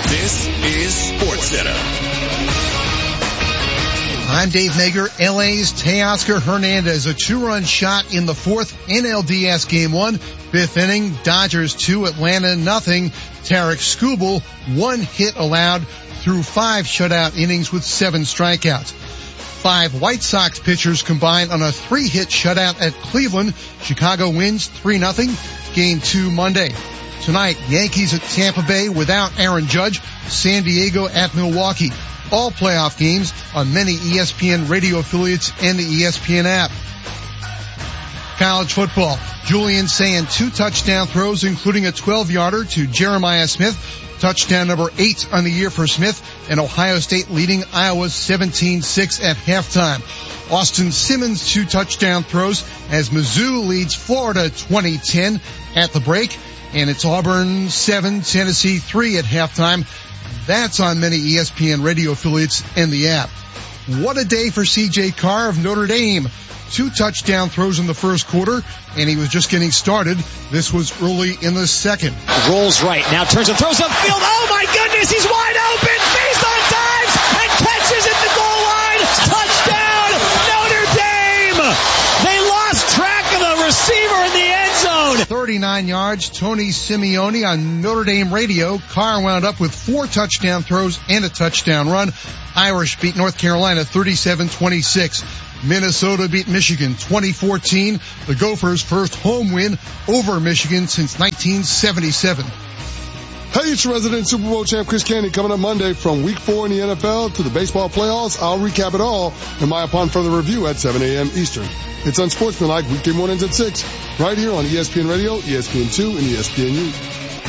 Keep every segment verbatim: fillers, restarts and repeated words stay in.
This is SportsCenter. I'm Dave Mager. L A's Teoscar Hernandez, a two-run shot in the fourth N L D S Game one. Fifth inning, Dodgers two, Atlanta nothing. Tarek Skubal, one hit allowed through five shutout innings with seven strikeouts. Five White Sox pitchers combined on a three-hit shutout at Cleveland. Chicago wins three nothing. Game two Monday. Tonight, Yankees at Tampa Bay without Aaron Judge. San Diego at Milwaukee. All playoff games on many E S P N radio affiliates and the E S P N app. College football. Julian Sand, two touchdown throws, including a twelve-yarder to Jeremiah Smith. Touchdown number eight on the year for Smith, and Ohio State leading Iowa seventeen six at halftime. Austin Simmons, two touchdown throws as Mizzou leads Florida twenty ten at the break, and it's Auburn seven, Tennessee three at halftime. That's on many E S P N radio affiliates and the app. What a day for C J Carr of Notre Dame. Two touchdown throws in the first quarter, and he was just getting started. This was early in the second. Rolls right, now turns and throws upfield. Oh my goodness, he's wide open, based on times, and catches at the goal line. Touchdown, Notre Dame! They lost track of the receiver in the end zone. thirty-nine yards, Tony Simeone on Notre Dame radio. Carr wound up with four touchdown throws and a touchdown run. Irish beat North Carolina thirty-seven twenty-six. Minnesota beat Michigan twenty fourteen. The Gophers' first home win over Michigan since nineteen seventy-seven. Hey, it's resident Super Bowl champ Chris Candy coming up Monday from week four in the N F L to the baseball playoffs. I'll recap it all in my Upon Further Review at seven a.m. Eastern. It's Unsportsmanlike weekday mornings at six, right here on E S P N Radio, E S P N two, and E S P N U.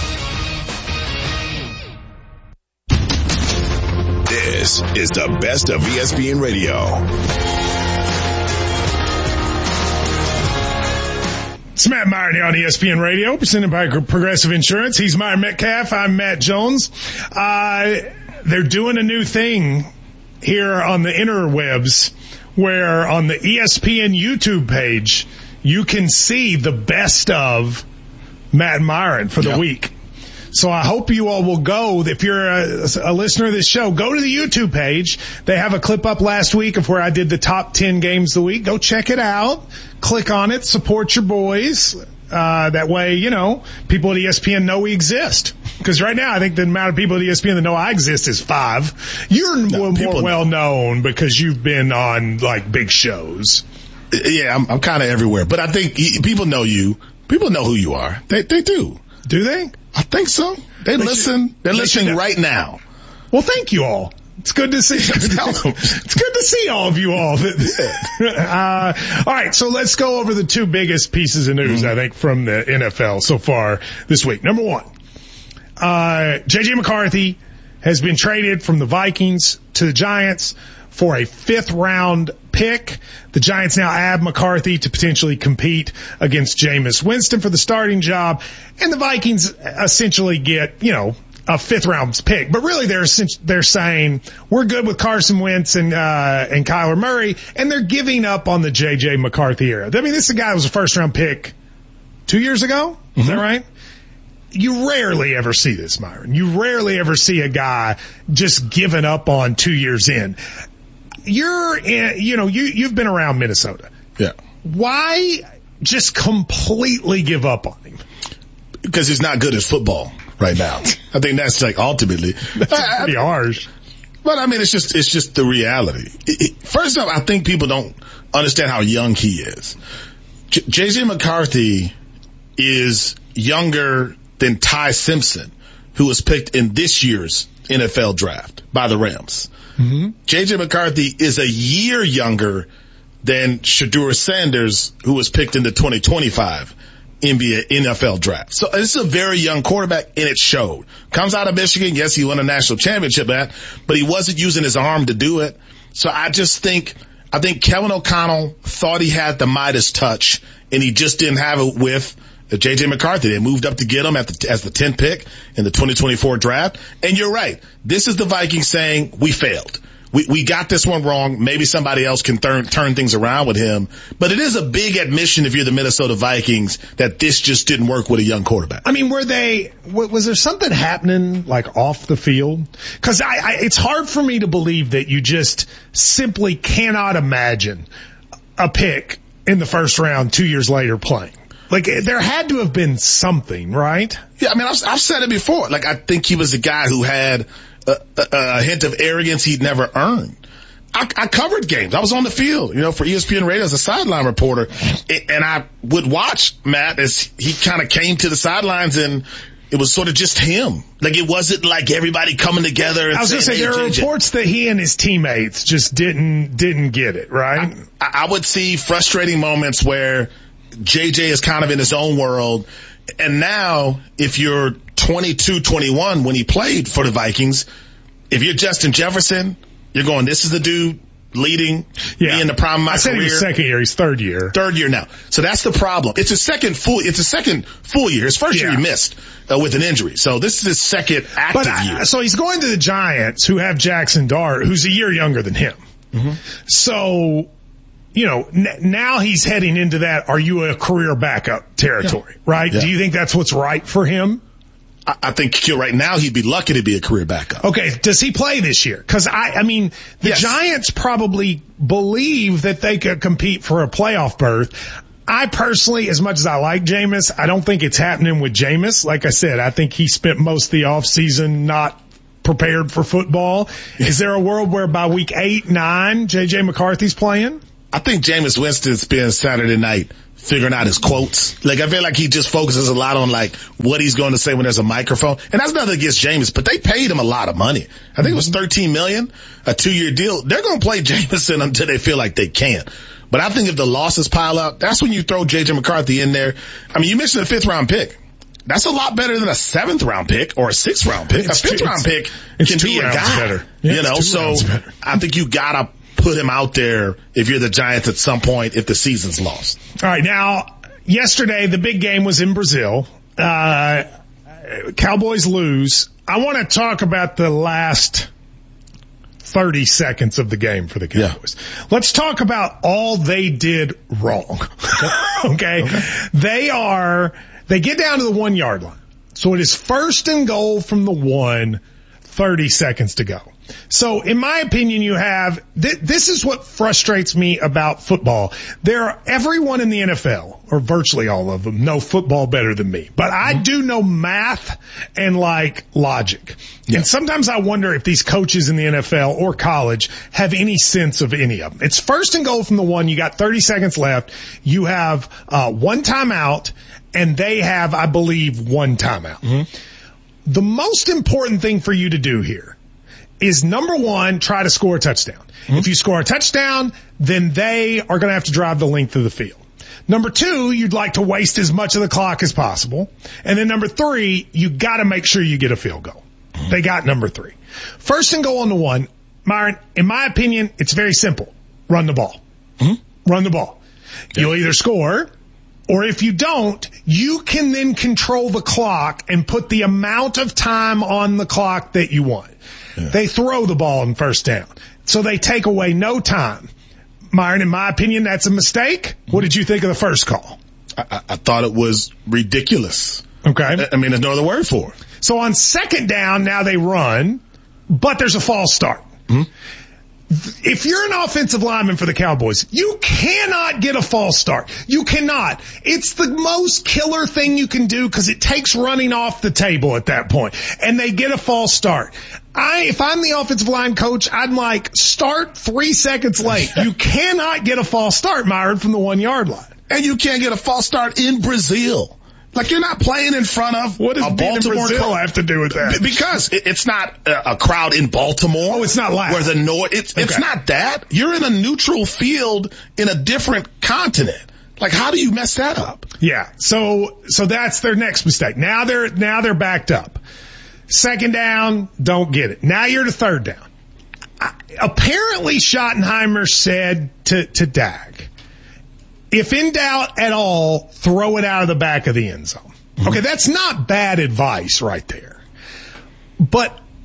This is the best of E S P N Radio. It's Matt Meyer here on E S P N Radio, presented by Progressive Insurance. He's Meyer Metcalf. I'm Matt Jones. Uh, they're doing a new thing here on the interwebs where on the E S P N YouTube page, you can see the best of Matt Meyer for the yep. week. So I hope you all will go. If you're a, a listener of this show, go to the YouTube page. They have a clip up last week of where I did the top ten games of the week. Go check it out. Click on it. Support your boys. Uh, that way, you know, people at E S P N know we exist. Because right now, I think the amount of people at E S P N that know I exist is five. You're no, more, more well known because you've been on, like, big shows. Yeah, I'm, I'm kind of everywhere. But I think people know you. People know who you are. They, they do. Do they? I think so. They Let listen. You, They're listening you right now. Well, thank you all. It's good to see. It's good to see all of you all. uh, all right, so let's go over the two biggest pieces of news, mm-hmm. I think, from the N F L so far this week. Number one, uh, J J McCarthy has been traded from the Vikings to the Giants for a fifth round pick. The Giants now add McCarthy to potentially compete against Jameis Winston for the starting job. And the Vikings essentially get, you know, a fifth round pick. But really they're, they're saying we're good with Carson Wentz and, uh, and Kyler Murray. And they're giving up on the J J McCarthy era. I mean, this is a guy who was a first round pick two years ago. Is mm-hmm. that right? You rarely ever see this, Myron. You rarely ever see a guy just giving up on two years in. You're, in, you know, you, you've been around Minnesota. Yeah. Why just completely give up on him? Because he's not good at football right now. I think that's like ultimately. That's I, pretty harsh. But I mean, it's just, it's just the reality. It, it, first off, I think people don't understand how young he is. J J McCarthy is younger than Ty Simpson, who was picked in this year's N F L draft by the Rams. Mm-hmm. J J McCarthy is a year younger than Shedeur Sanders, who was picked in the twenty twenty-five N B A N F L draft. So this is a very young quarterback, and it showed. Comes out of Michigan. Yes, he won a national championship at, but he wasn't using his arm to do it. So I just think, I think Kevin O'Connell thought he had the Midas touch, and he just didn't have it with J J McCarthy. They moved up to get him at the, as the tenth pick in the twenty twenty-four draft. And you're right. This is the Vikings saying, we failed. We, we got this one wrong. Maybe somebody else can turn, turn things around with him. But it is a big admission if you're the Minnesota Vikings that this just didn't work with a young quarterback. I mean, were they, was there something happening like off the field? Cause I, I, it's hard for me to believe that you just simply cannot imagine a pick in the first round two years later playing. Like, there had to have been something, right? Yeah, I mean, I've, I've said it before. Like, I think he was a guy who had a, a, a hint of arrogance he'd never earned. I, I covered games. I was on the field, you know, for E S P N Radio as a sideline reporter. And I would watch Matt as he kind of came to the sidelines, and it was sort of just him. Like, it wasn't like everybody coming together. And I was going to say, there are reports that he and his teammates just didn't, didn't get it, right? I, I would see frustrating moments where J J is kind of in his own world. And now, if you're twenty-two, twenty-one when he played for the Vikings, if you're Justin Jefferson, you're going, this is the dude leading yeah. me in the prime of my I said career. He was second year. He's third year. Third year now. So that's the problem. It's a second full, it's a second full year. His first yeah. year he missed uh, with an injury. So this is his second active but, uh, year. So he's going to the Giants, who have Jackson Dart, who's a year younger than him. Mm-hmm. So, you know, n- now he's heading into that, are you a career backup territory, yeah. right? Yeah. Do you think that's what's right for him? I, I think right now he'd be lucky to be a career backup. Okay, does he play this year? Because, I, I mean, the yes. Giants probably believe that they could compete for a playoff berth. I personally, as much as I like Jameis, I don't think it's happening with Jameis. Like I said, I think he spent most of the offseason not prepared for football. Is there a world where by week eight, nine, J J McCarthy's playing? I think Jameis Winston spends Saturday night figuring out his quotes. Like, I feel like he just focuses a lot on, like, what he's going to say when there's a microphone. And that's nothing against Jameis, but they paid him a lot of money. I think it was thirteen million dollars, a two-year deal. They're going to play Jameis until they feel like they can. But I think if the losses pile up, that's when you throw J J McCarthy in there. I mean, you mentioned a fifth-round pick. That's a lot better than a seventh-round pick or a sixth-round pick. It's a fifth-round pick can be a guy. Better. Yeah, you know, so I think you got to put him out there if you're the Giants at some point if the season's lost. All right, now, yesterday the big game was in Brazil. Uh, Cowboys lose. I want to talk about the last thirty seconds of the game for the Cowboys. Yeah. Let's talk about all they did wrong. okay? okay? They are, they get down to the one yard line. So it is first and goal from the one, thirty seconds to go. So in my opinion, you have, th- this is what frustrates me about football. There are, everyone in the N F L, or virtually all of them, know football better than me. But I do know math and like logic. Yeah. And sometimes I wonder if these coaches in the N F L or college have any sense of any of them. It's first and goal from the one. You got thirty seconds left. You have, uh, one timeout, and they have, I believe, one timeout. Mm-hmm. The most important thing for you to do here is, number one, try to score a touchdown. Mm-hmm. If you score a touchdown, then they are going to have to drive the length of the field. Number two, you'd like to waste as much of the clock as possible. And then number three, you got to make sure you get a field goal. Mm-hmm. They got number three. First and goal on the one, Myron, in my opinion, it's very simple. Run the ball. Mm-hmm. Run the ball. Okay. You'll either score, or if you don't, you can then control the clock and put the amount of time on the clock that you want. Yeah. They throw the ball in first down. So they take away no time. Myron, in my opinion, that's a mistake. What did you think of the first call? I, I thought it was ridiculous. Okay. I, I mean, there's no other word for it. So on second down, now they run, but there's a false start. Mm-hmm. If you're an offensive lineman for the Cowboys, you cannot get a false start. You cannot. It's the most killer thing you can do because it takes running off the table at that point. And they get a false start. I, if I'm the offensive line coach, I'd like, start three seconds late. You cannot get a false start, Myron, from the one yard line. And you can't get a false start in Brazil. Like, you're not playing in front of what does a Baltimore Brazil have to do with that? Because it's not a crowd in Baltimore. Oh, it's not loud. Where the noise, it's, okay. it's not that. You're in a neutral field in a different continent. Like, how do you mess that up? Yeah. So, so that's their next mistake. Now they're, now they're backed up. Second down, don't get it. Now you're to third down. I, apparently Schottenheimer said to, to Dak, if in doubt at all, throw it out of the back of the end zone. Okay, that's not bad advice right there. But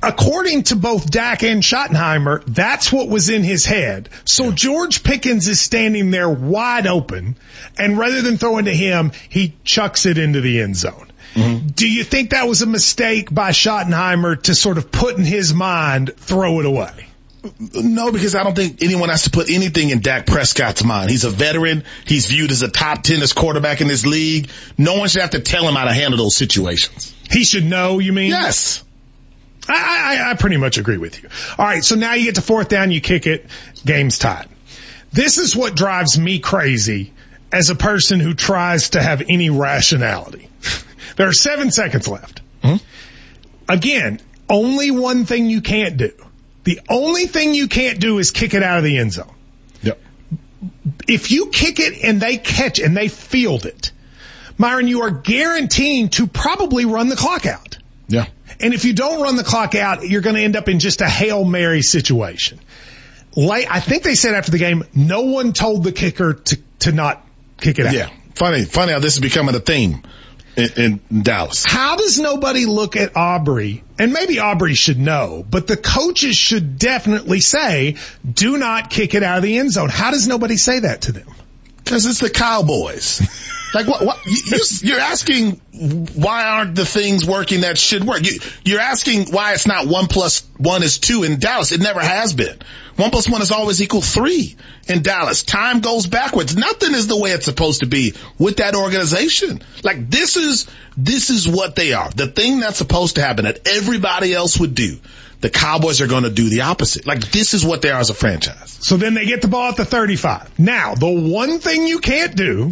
according to both Dak and Schottenheimer, that's what was in his head. So yeah. George Pickens is standing there wide open, and rather than throwing to him, he chucks it into the end zone. Mm-hmm. Do you think that was a mistake by Schottenheimer to sort of put in his mind, throw it away? No, because I don't think anyone has to put anything in Dak Prescott's mind. He's a veteran. He's viewed as a top tennis quarterback in this league. No one should have to tell him how to handle those situations. He should know, you mean? Yes. I, I, I pretty much agree with you. All right, so now you get to fourth down, you kick it, game's tied. This is what drives me crazy as a person who tries to have any rationality. There are seven seconds left. Mm-hmm. Again, only one thing you can't do. The only thing you can't do is kick it out of the end zone. Yep. If you kick it and they catch and they field it, Myron, you are guaranteeing to probably run the clock out. Yeah. And if you don't run the clock out, you're going to end up in just a Hail Mary situation. Late, I think they said after the game, no one told the kicker to, to not kick it out. Yeah. Funny, funny how this is becoming a theme. In, in Dallas. How does nobody look at Aubrey, and maybe Aubrey should know, but the coaches should definitely say, do not kick it out of the end zone. How does nobody say that to them? Because it's the Cowboys. Like what, what you, you're asking why aren't the things working that should work? You, you're asking why it's not one plus one is two in Dallas. It never has been. One plus one is always equal three in Dallas. Time goes backwards. Nothing is the way it's supposed to be with that organization. Like this is, this is what they are. The thing that's supposed to happen that everybody else would do. The Cowboys are going to do the opposite. Like this is what they are as a franchise. So then they get the ball at the thirty-five. Now, the one thing you can't do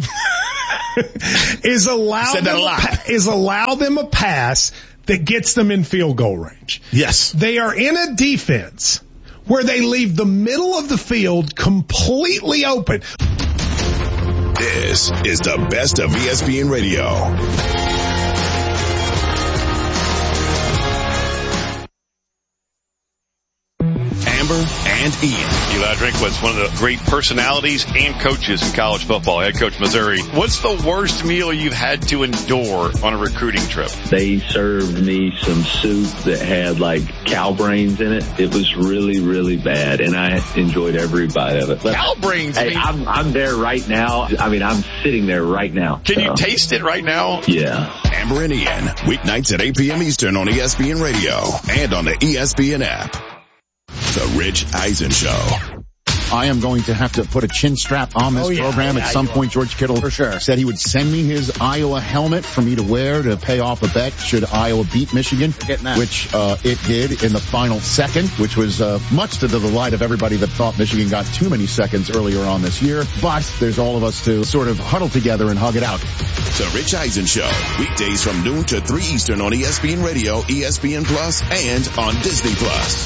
is allow them a pa- is allow them a pass that gets them in field goal range. Yes. They are in a defense where they leave the middle of the field completely open. This is the best of E S P N Radio. Amber and Ian. Eli Drinkwitz, one of the great personalities and coaches in college football, head coach Missouri. What's the worst meal you've had to endure on a recruiting trip? They served me some soup that had like cow brains in it. It was really, really bad, and I enjoyed every bite of it. But, cow brains? Hey, I'm, I'm there right now. I mean, I'm sitting there right now. Can so. you taste it right now? Yeah. Amber and Ian, weeknights at eight p.m. Eastern on E S P N Radio and on the E S P N app. The Rich Eisen Show. I am going to have to put a chin strap on this oh, yeah, program. Yeah, At some point, George Kittle for sure. said he would send me his Iowa helmet for me to wear to pay off a bet should Iowa beat Michigan, which uh, it did in the final second, which was uh, much to the delight of everybody that thought Michigan got too many seconds earlier on this year. But there's all of us to sort of huddle together and hug it out. The Rich Eisen Show, weekdays from noon to three Eastern on E S P N Radio, E S P N Plus, and on Disney Plus.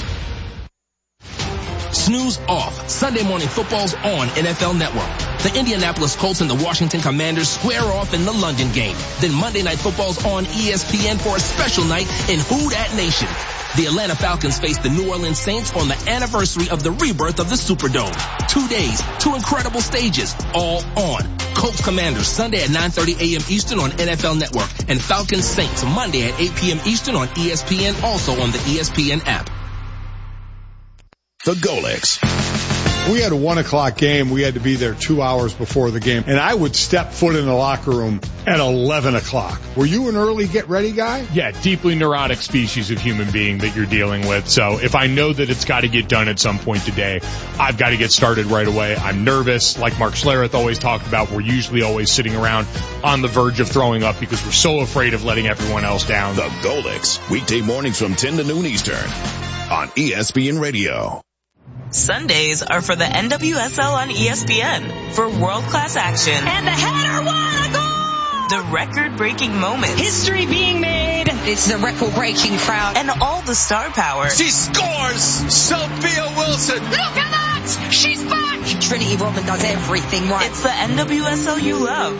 Snooze off. Sunday Morning Football's on N F L Network. The Indianapolis Colts and the Washington Commanders square off in the London game. Then Monday Night Football's on E S P N for a special night in Who Dat Nation. The Atlanta Falcons face the New Orleans Saints on the anniversary of the rebirth of the Superdome. Two days, two incredible stages, all on. Colts Commanders Sunday at nine thirty a.m. Eastern on N F L Network, and Falcons Saints Monday at eight p.m. Eastern on E S P N, also on the E S P N app. The Golix. We had a one o'clock game. We had to be there two hours before the game. And I would step foot in the locker room at eleven o'clock. Were you an early get ready guy? Yeah, deeply neurotic species of human being that you're dealing with. So if I know that it's got to get done at some point today, I've got to get started right away. I'm nervous. Like Mark Schlereth always talked about, we're usually always sitting around on the verge of throwing up because we're so afraid of letting everyone else down. The Golix, weekday mornings from ten to noon Eastern on E S P N Radio. Sundays are for the N W S L on E S P N for world-class action. And the header won a goal! The record-breaking moments. History being made. It's the record-breaking crowd. And all the star power. She scores! Sophia Wilson! Look at that! She's back! Trinity Rodman does everything right. It's the N W S L you love.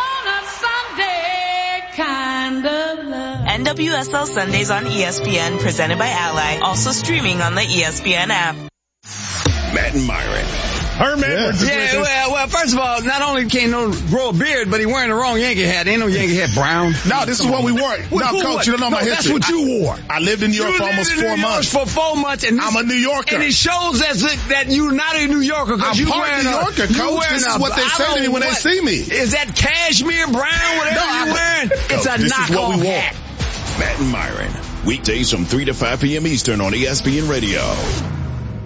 I want a Sunday kind of love. N W S L Sundays on E S P N, presented by Ally. Also streaming on the E S P N app. Matt and Myron, Herman. Yeah, yeah well, well, first of all, not only can't no grow a beard, but he wearing the wrong Yankee hat. Ain't no Yankee hat brown. No, this Come is what on. we wore. What, no, Coach, you don't know no, my history. That's what you wore. I, I lived in New York you for almost four New months. For four months. And this, I'm a New Yorker. And it shows that, that you're not a New Yorker. I'm you part wearing New Yorker, a, Coach. This is what they say to me when what, they see me. Is that cashmere brown, whatever no, you're wearing? It's no, a this knockoff is what we wore. hat. Matt and Myron, weekdays from three to five p.m. Eastern on E S P N Radio.